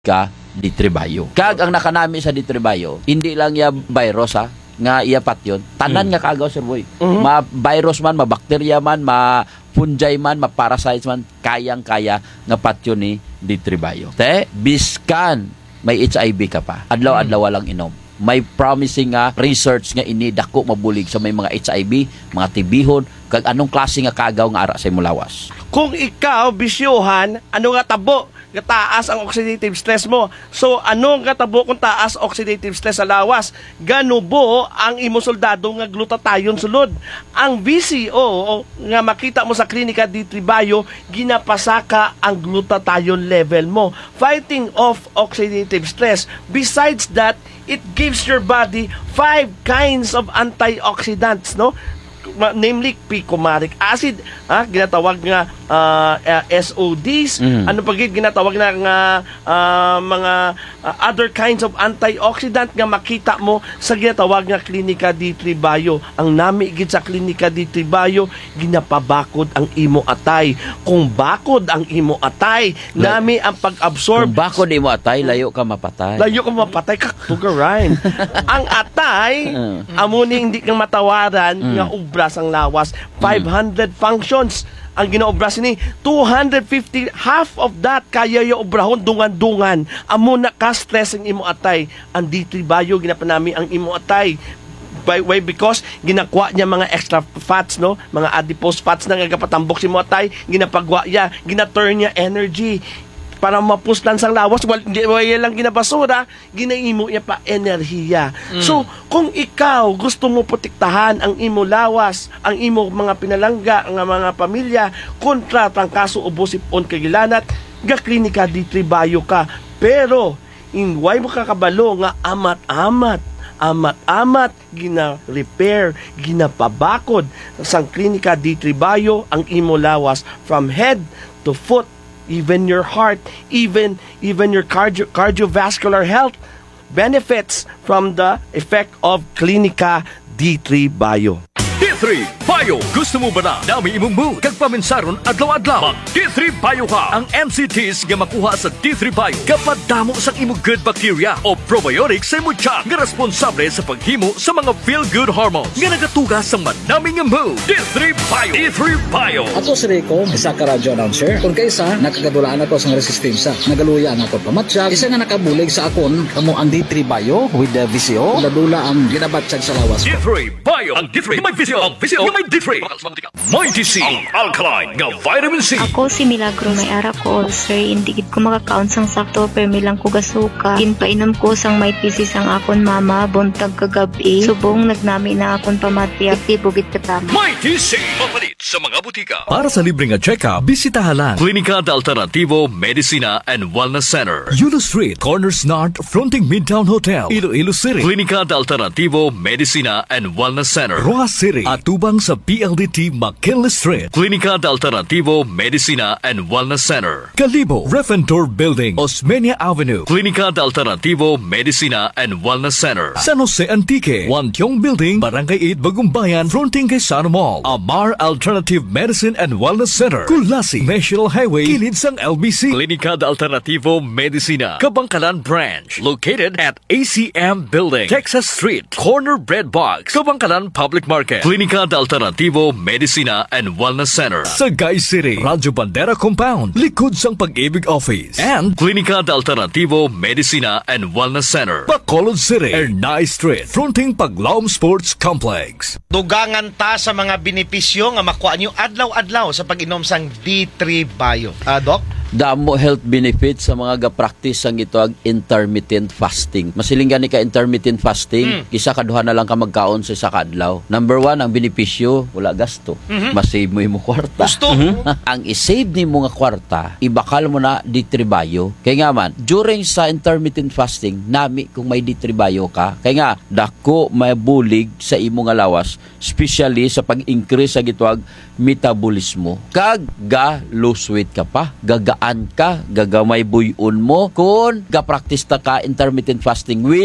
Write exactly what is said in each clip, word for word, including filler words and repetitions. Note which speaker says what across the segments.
Speaker 1: ka ditribayo. Kag ang nakanami sa ditribayo, hindi lang ya virus ha, nga iyapat yun. Tanan mm. nga kagaw, Sir Boy. Mm-hmm. Ma-virus man, ma-bacteria man, ma-fungi man, ma-parasites man, kayang-kaya nga patyo ni ditribayo. Te, biskan may H I V ka pa. Adlaw-adlaw walang inom. May promising nga research nga ini dako mabulig sa may mga H I V, mga tibihon, kag anong klase nga kagaw nga ara sa imong lawas.
Speaker 2: Kung ikaw bisyohan, ano nga tabo? Nga taas ang oxidative stress mo. So, ano nga tabo kung taas oxidative stress sa lawas? Ganubo ang imo soldado nga glutathione sulod. Ang V C O nga makita mo sa klinika di Tribayo, ginapasaka ang glutathione level mo, fighting off oxidative stress. Besides that, it gives your body five kinds of antioxidants, no? Namely picoumaric acid, ha, ginatawag nga uh, uh, S O Ds, mm. ano pa gid ginatawag na nga uh, mga uh, other kinds of antioxidant nga makita mo sa ginatawag nga klinika di Tribayo. Ang nami gid sa klinika di Tribayo, ginapabakod ang imo atay. Kung bakod ang imo atay, nami ang pag-absorb.
Speaker 1: Kung bakod imo atay, layo ka mapatay.
Speaker 2: Layo ka mapatay ka tugarain. Ang atay, amo ni hindi kang matawaran mm. nga ubras ang lawas. five hundred mm. functions ang ginaobras ni. Two hundred fifty, half of that kaya yung obrahon dungan-dungan. Amo na ka-stress ang imo atay. Ang di Tribayo ginapanami ang imo atay. By way because ginakwa niya mga extra fats, no, mga adipose fats na nagapatambok si mo atay, ginapagwa niya, gina-turn niya energy para mapuslan sang lawas. Wal, di wala lang ginabasura, ginaimo niya pa enerhiya. Mm. So, kung ikaw gusto mo protektahan ang imo lawas, ang imo mga pinalangga, ang mga pamilya, kontra trangkaso ubo sipon kagilanat, ga klinika di Tribayo ka. Pero, inway mo kakabalo nga amat-amat, amat-amat, gina-repair, ginapabakod sang klinika di Tribayo ang imo lawas from head to foot, even your heart, even even your cardio, cardiovascular health benefits from the effect of Klinika di Tribayo.
Speaker 3: D three Bio. Gusto mo ba na dami imong mood kag paminsaron adlaw-adlaw? Mag D three Bio ka. Ang M C Ts nga makuha sa D three Bio kapag damo sa imong good bacteria o probiotics sa imong tiyan nga responsable sa paghimo sa mga feel-good hormones nga nagatugas sa manaming nga mood. D three Bio. D three Bio.
Speaker 4: Ako si Rico, isa ka radyo announcer. Kung kaysa, nakagadulaan ako sa resistensya. Nagaluya na ako pamatsyag. Isa nga nakabulig sa akon, kamo ang D three Bio with the V C O. Ladula ang ginabatsyag sa lawas.
Speaker 3: D three Bio. Ang D three may V C O. Ang V C O may D three. May D C. Ang alkaline nga vitamin C.
Speaker 5: Ako si Milagro, may ara ko ulcer. Hindi gid ko makakount sang sakto per milang ko gasuka. Ginpainom ko sang may pisis ang akon mama buntag kagabi. Subong nagnami na akon pamatya. Di bugit katama.
Speaker 3: May D C. Papalit sa mga butika. Para sa libreng check-up, bisitahan lang Klinika de Alternativo Medicina and Wellness Center, Yulo Street, Corners North, fronting Midtown Hotel, Iloilo City. Klinika de Alternativo Medicina and Wellness Center, Roa City, atubang sa P L D T McKinley Street. Klinika de Alternativo Medicina and Wellness Center, Calibo, Refentor Building, Osmeña Avenue. Klinika de Alternativo Medicina and Wellness Center, San Jose Antique, Wantiong Building, Barangay eight, Bagumbayan, fronting kay Sano Mall. Amar Alternative Medicine and Wellness Center, Kulasi, National Highway, kilid sang L B C. Klinika de Alternativo Medicina, Kabangkalan Branch, located at A C M Building, Texas Street, Corner Bread Box, Kabangkalan Public Market. Klinika de Alternativo Medicina and Wellness Center, Sagay City, Radyo Bandera Compound, likod sang Pag-ibig Office. And Klinika de Alternativo Medicina and Wellness Center, Bacolod City, Ernay Street, fronting Paglaom Sports Complex.
Speaker 6: Dugangan ta sa mga benepisyo nga makuha nyo adlaw-adlaw sa pag-inom sang D three Bio. Ah, Doc?
Speaker 1: Damo health benefits sa mga ga-practice ang ito ag intermittent fasting. Masiling gani ka intermittent fasting, mm. isa kaduha na lang ka magkaon sa isa ka adlaw. Number one, ang benepisyo, wala gasto. Mm-hmm. Masave mo yung kwarta.
Speaker 6: Gusto.
Speaker 1: Mm-hmm. Ang isave ni mo nga kwarta, ibakal mo na D three Bio. Kaya nga man, during sa intermittent fasting, nami kung may D three Bio ka, kaya nga, dako may bulig sa imo nga lawas, especially sa pag-increase sa gitwag metabolismo. Kag ga lose weight ka pa, gagaan ka, gagamay buyon mo, kung ga-practice ta ka intermittent fasting with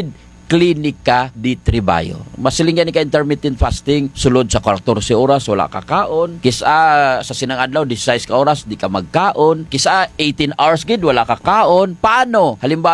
Speaker 1: clinic ka di tribayo. Masiling yan ka intermittent fasting, sulod sa fourteen oras wala ka kaon, kisa sa sinang adlaw sixteen ka oras di ka magkaon, kisa eighteen hours gid wala ka kaon. Paano? Halimbawa